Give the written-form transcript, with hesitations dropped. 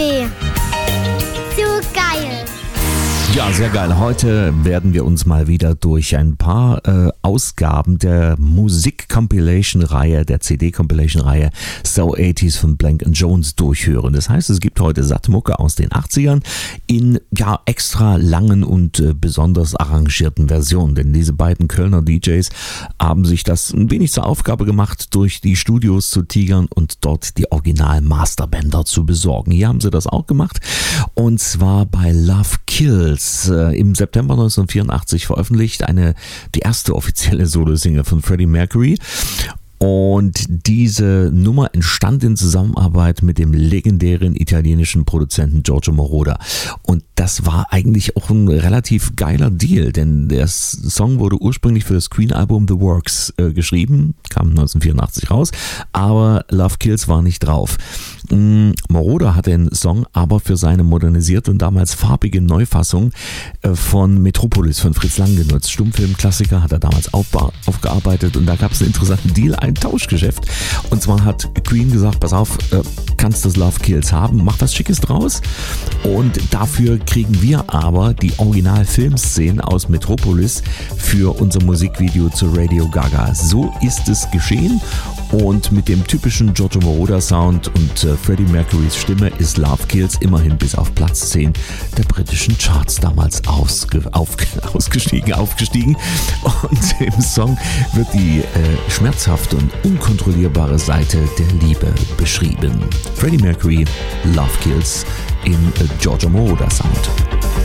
Fee. So geil. Ja, sehr geil. Heute werden wir uns mal wieder durch ein paar Ausgaben der Musik-Compilation-Reihe, der CD-Compilation-Reihe So 80s von Blank & Jones durchhören. Das heißt, es gibt heute satte Mucke aus den 80ern in extra langen und besonders arrangierten Versionen. Denn diese beiden Kölner DJs haben sich das ein wenig zur Aufgabe gemacht, durch die Studios zu tigern und dort die Original-Masterbänder zu besorgen. Hier haben sie das auch gemacht, und zwar bei Love Kills. Im September 1984 veröffentlicht, die erste offizielle Solo-Single von Freddie Mercury. Und diese Nummer entstand in Zusammenarbeit mit dem legendären italienischen Produzenten Giorgio Moroder. Und das war eigentlich auch ein relativ geiler Deal, denn der Song wurde ursprünglich für das Queen-Album The Works geschrieben, kam 1984 raus, aber Love Kills war nicht drauf. Moroder hat den Song aber für seine modernisierte und damals farbige Neufassung von Metropolis von Fritz Lang genutzt. Stummfilmklassiker hat er damals aufgearbeitet, und da gab es einen interessanten Deal, ein Tauschgeschäft. Und zwar hat Queen gesagt, pass auf, kannst das Love Kills haben, mach was Schickes draus, und dafür kriegen wir aber die Original-Filmszenen aus Metropolis für unser Musikvideo zu Radio Gaga. So ist es geschehen, und mit dem typischen Giorgio Moroder Sound und Freddie Mercurys Stimme ist Love Kills immerhin bis auf Platz 10 der britischen Charts damals aufgestiegen. Und im Song wird die schmerzhafte und unkontrollierbare Seite der Liebe beschrieben. Freddie Mercury, Love Kills im Giorgio Moroder Sound.